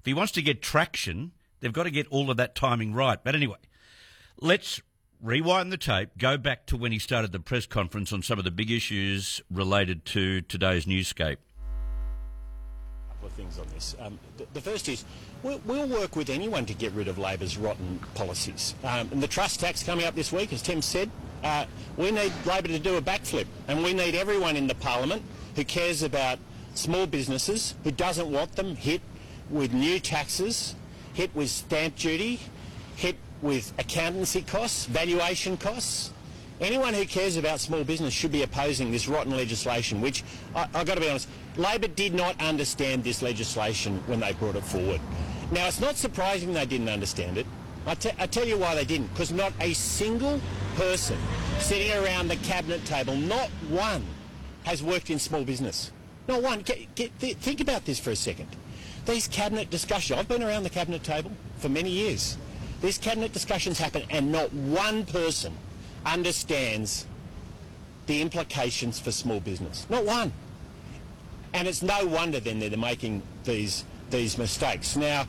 he wants to get traction, they've got to get all of that timing right. But anyway, let's rewind the tape, go back to when he started the press conference on some of the big issues related to today's newscape. A couple of things on this. The first is we'll work with anyone to get rid of Labor's rotten policies. And the trust tax coming up this week, as Tim said, we need Labor to do a backflip, and we need everyone in the parliament who cares about small businesses, who doesn't want them hit with new taxes, hit with stamp duty, hit with accountancy costs, valuation costs. Anyone who cares about small business should be opposing this rotten legislation, which, I've got to be honest, Labor did not understand this legislation when they brought it forward. Now, it's not surprising they didn't understand it. I tell you why they didn't, because not a single person sitting around the cabinet table, not one, has worked in small business. Not one. Think about this for a second. These cabinet discussions, I've been around the cabinet table for many years. These cabinet discussions happen and not one person understands the implications for small business. Not one. And it's no wonder then they're making these mistakes. Now,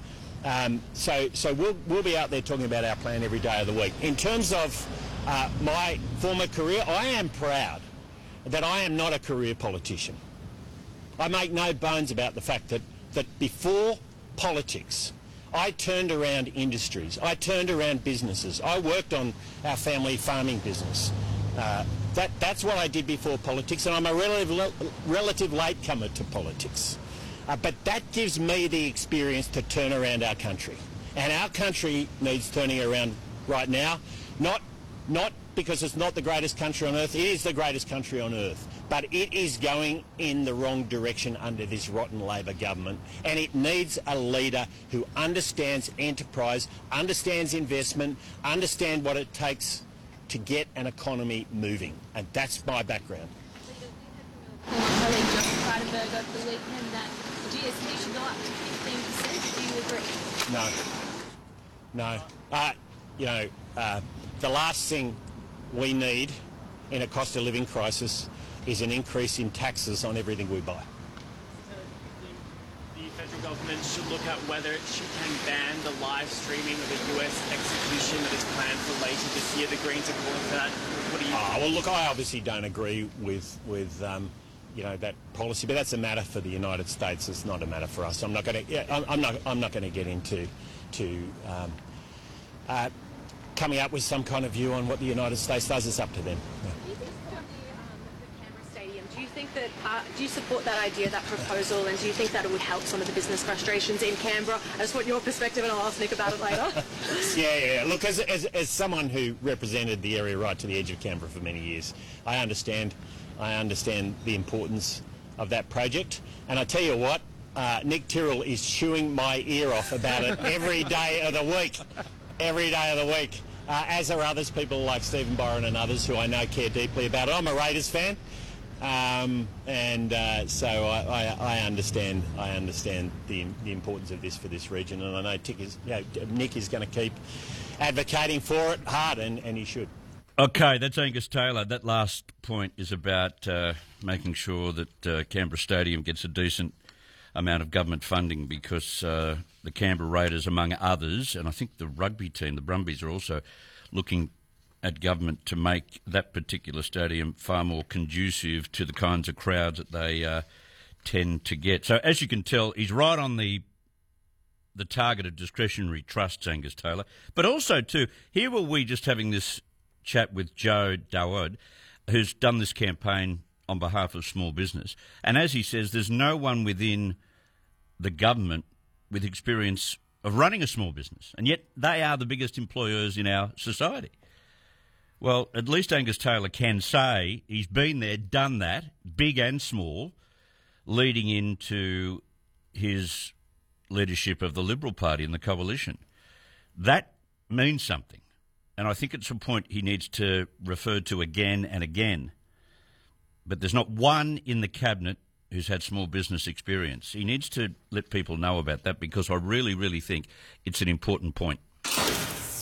so we'll be out there talking about our plan every day of the week. In terms of my former career, I am proud that I am not a career politician. I make no bones about the fact that before politics, I turned around industries, I turned around businesses, I worked on our family farming business. That's what I did before politics, and I'm a relative latecomer to politics. But that gives me the experience to turn around our country. And our country needs turning around right now, not because it's not the greatest country on earth, it is the greatest country on earth. But it is going in the wrong direction under this rotten Labor government, and it needs a leader who understands enterprise, understands investment, understands what it takes to get an economy moving. And that's my background. Colleague John Frydenberg over the weekend that GST should go up to 15%. Do you agree? No. The last thing we need in a cost of living crisis is an increase in taxes on everything we buy. The federal government should look at whether it can ban the live streaming of a US execution that is planned for later this year. The Greens are calling for that. What do you think? Well, look, I obviously don't agree with that policy, but that's a matter for the United States. It's not a matter for us. I'm not going to get into coming up with some kind of view on what the United States does. It's up to them. Yeah. Do you support that idea, that proposal, and do you think that it would help some of the business frustrations in Canberra? I just want your perspective, and I'll ask Nick about it later. Yeah. Look, as someone who represented the area right to the edge of Canberra for many years, I understand the importance of that project. And I tell you what, Nick Tyrrell is chewing my ear off about it every day of the week. Every day of the week. As are others, people like Stephen Byron and others who I know care deeply about it. I'm a Raiders fan. So I understand the importance of this for this region, and I know Nick is going to keep advocating for it hard, and he should. Okay, that's Angus Taylor. That last point is about making sure that Canberra Stadium gets a decent amount of government funding, because the Canberra Raiders, among others, and I think the rugby team, the Brumbies, are also looking at government to make that particular stadium far more conducive to the kinds of crowds that they tend to get. So as you can tell, he's right on the target of discretionary trusts, Angus Taylor. But also, too, here were we just having this chat with Joe Dawod, who's done this campaign on behalf of small business. And as he says, there's no one within the government with experience of running a small business. And yet they are the biggest employers in our society. Well, at least Angus Taylor can say he's been there, done that, big and small, leading into his leadership of the Liberal Party and the coalition. That means something, and I think it's a point he needs to refer to again and again. But there's not one in the Cabinet who's had small business experience. He needs to let people know about that, because I really, really think it's an important point.